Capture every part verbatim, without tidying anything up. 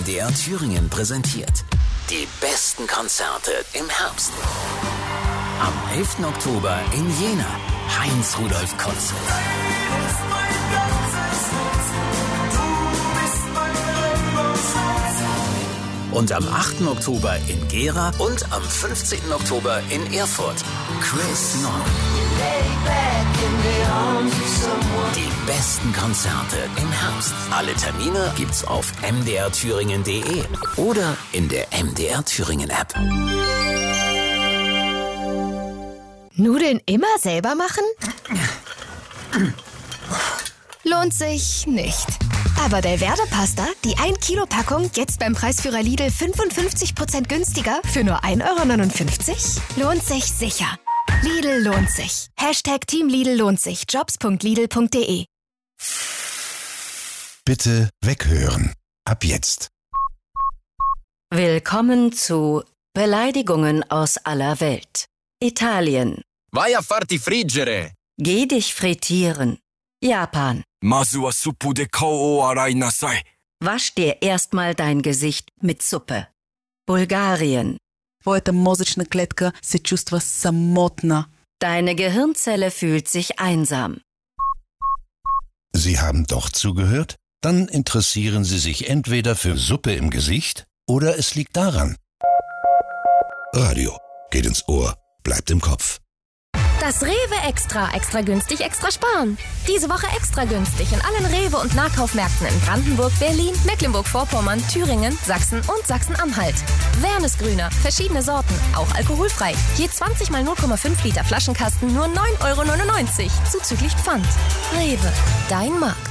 D R Thüringen präsentiert die besten Konzerte im Herbst. Am elften Oktober in Jena, Heinz-Rudolf-Konzert. Und am achten Oktober in Gera und am fünfzehnten Oktober in Erfurt, Chris Nord. Die besten Konzerte im Herbst. Alle Termine gibt's auf m d r thüringen punkt d e oder in der M D R Thüringen App. Nudeln immer selber machen? Lohnt sich nicht. Aber Delverde Pasta, die ein Kilo Packung, jetzt beim Preisführer Lidl fünfundfünfzig Prozent günstiger für nur ein Euro neunundfünfzig? Lohnt sich sicher. Lidl lohnt sich. Hashtag Team Lidl lohnt sich. Jobs punkt lidl punkt d e. Bitte weghören. Ab jetzt. Willkommen zu Beleidigungen aus aller Welt. Italien. Vai a farti friggere. Geh dich frittieren. Japan. Masu wa suppu de kou o arai nasai. Wasch dir erstmal dein Gesicht mit Suppe. Bulgarien. Твоята мозъчна клетка се чувства самотна. Deine Gehirnzelle fühlt sich einsam. Sie haben doch zugehört? Dann interessieren Sie sich entweder für Suppe im Gesicht oder es liegt daran. Radio geht ins Ohr, bleibt im Kopf. Das Rewe Extra. Extra günstig, extra sparen. Diese Woche extra günstig in allen Rewe- und Nahkaufmärkten in Brandenburg, Berlin, Mecklenburg-Vorpommern, Thüringen, Sachsen und Sachsen-Anhalt. Wernesgrüner, verschiedene Sorten, auch alkoholfrei. Je zwanzig mal null Komma fünf Liter Flaschenkasten nur neun Euro neunundneunzig, zuzüglich Pfand. Rewe, dein Markt.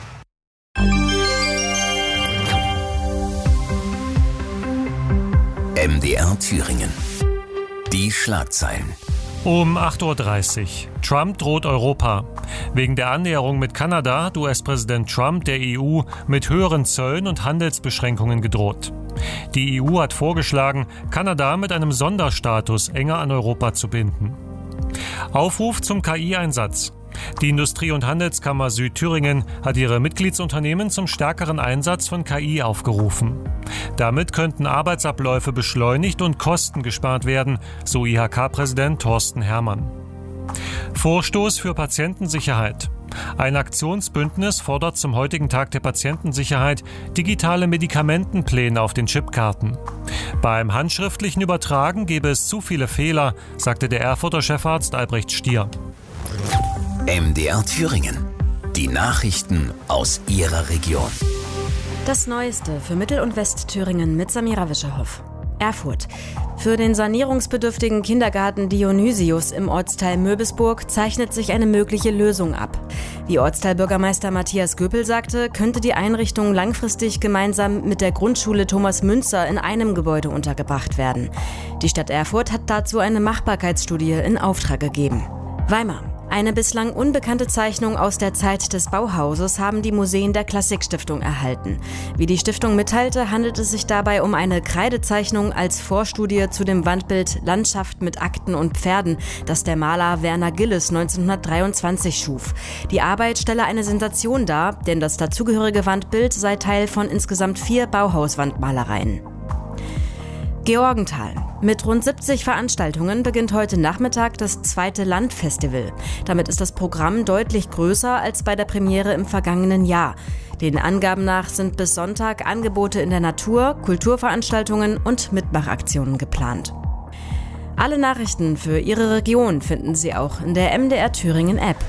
M D R Thüringen. Die Schlagzeilen. Um acht Uhr dreißig. Trump droht Europa. Wegen der Annäherung mit Kanada hat U S-Präsident Trump der E U mit höheren Zöllen und Handelsbeschränkungen gedroht. Die E U hat vorgeschlagen, Kanada mit einem Sonderstatus enger an Europa zu binden. Aufruf zum K I-Einsatz. Die Industrie- und Handelskammer Südthüringen hat ihre Mitgliedsunternehmen zum stärkeren Einsatz von K I aufgerufen. Damit könnten Arbeitsabläufe beschleunigt und Kosten gespart werden, so I H K-Präsident Thorsten Herrmann. Vorstoß für Patientensicherheit. Ein Aktionsbündnis fordert zum heutigen Tag der Patientensicherheit digitale Medikamentenpläne auf den Chipkarten. Beim handschriftlichen Übertragen gäbe es zu viele Fehler, sagte der Erfurter Chefarzt Albrecht Stier. M D R Thüringen. Die Nachrichten aus Ihrer Region. Das Neueste für Mittel- und Westthüringen mit Samira Wischerhoff. Erfurt. Für den sanierungsbedürftigen Kindergarten Dionysius im Ortsteil Möbisburg zeichnet sich eine mögliche Lösung ab. Wie Ortsteilbürgermeister Matthias Göpel sagte, könnte die Einrichtung langfristig gemeinsam mit der Grundschule Thomas Münzer in einem Gebäude untergebracht werden. Die Stadt Erfurt hat dazu eine Machbarkeitsstudie in Auftrag gegeben. Weimar. Eine bislang unbekannte Zeichnung aus der Zeit des Bauhauses haben die Museen der Klassikstiftung erhalten. Wie die Stiftung mitteilte, handelt es sich dabei um eine Kreidezeichnung als Vorstudie zu dem Wandbild Landschaft mit Akten und Pferden, das der Maler Werner Gilles neunzehnhundertdreiundzwanzig schuf. Die Arbeit stelle eine Sensation dar, denn das dazugehörige Wandbild sei Teil von insgesamt vier Bauhauswandmalereien. Georgenthal. Mit rund siebzig Veranstaltungen beginnt heute Nachmittag das zweite Landfestival. Damit ist das Programm deutlich größer als bei der Premiere im vergangenen Jahr. Den Angaben nach sind bis Sonntag Angebote in der Natur, Kulturveranstaltungen und Mitmachaktionen geplant. Alle Nachrichten für Ihre Region finden Sie auch in der M D R Thüringen App.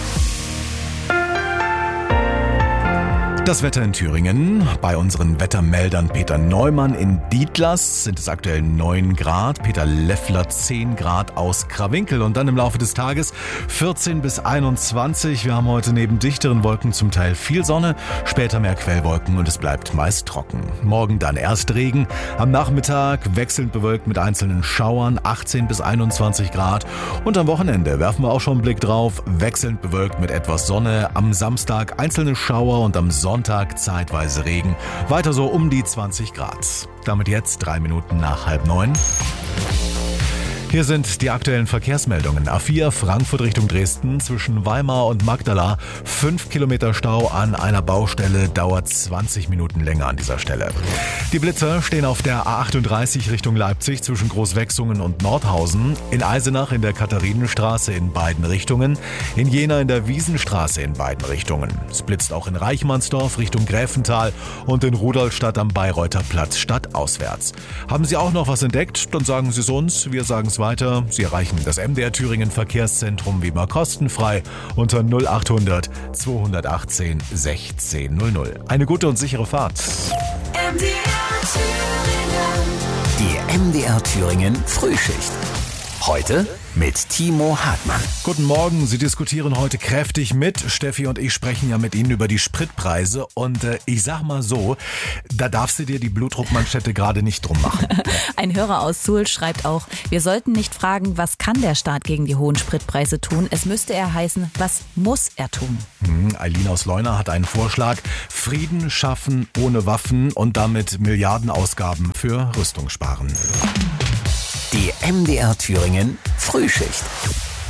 Das Wetter in Thüringen. Bei unseren Wettermeldern Peter Neumann in Dietlas sind es aktuell neun Grad, Peter Leffler zehn Grad aus Krawinkel und dann im Laufe des Tages vierzehn bis einundzwanzig. Wir haben heute neben dichteren Wolken zum Teil viel Sonne, später mehr Quellwolken und es bleibt meist trocken. Morgen dann erst Regen, am Nachmittag wechselnd bewölkt mit einzelnen Schauern, achtzehn bis einundzwanzig Grad und am Wochenende werfen wir auch schon einen Blick drauf, wechselnd bewölkt mit etwas Sonne, am Samstag einzelne Schauer und am Sonntag Sonntag zeitweise Regen, weiter so um die zwanzig Grad. Damit jetzt drei Minuten nach halb neun. Hier sind die aktuellen Verkehrsmeldungen. A vier Frankfurt Richtung Dresden zwischen Weimar und Magdala. Fünf Kilometer Stau an einer Baustelle, dauert zwanzig Minuten länger an dieser Stelle. Die Blitzer stehen auf der A achtunddreißig Richtung Leipzig zwischen Großwechsungen und Nordhausen. In Eisenach in der Katharinenstraße in beiden Richtungen. In Jena in der Wiesenstraße in beiden Richtungen. Es blitzt auch in Reichmannsdorf Richtung Gräfental und in Rudolstadt am Bayreuther Platz stadtauswärts. Haben Sie auch noch was entdeckt? Dann sagen Sie es uns. Wir sagen es weiter. Sie erreichen das M D R Thüringen Verkehrszentrum wie immer kostenfrei unter null achthundert zweihundertachtzehn sechzehn null null. Eine gute und sichere Fahrt. M D R Thüringen. Die M D R Thüringen Frühschicht. Heute mit Timo Hartmann. Guten Morgen, Sie diskutieren heute kräftig mit. Steffi und ich sprechen ja mit Ihnen über die Spritpreise und äh, ich sag mal so, da darfst du dir die Blutdruckmanschette gerade nicht drum machen. Ein Hörer aus Suhl schreibt auch, wir sollten nicht fragen, was kann der Staat gegen die hohen Spritpreise tun? Es müsste eher heißen, was muss er tun? Hm, Eileen aus Leuna hat einen Vorschlag. Frieden schaffen ohne Waffen und damit Milliardenausgaben für Rüstung sparen. Die M D R Thüringen Frühschicht.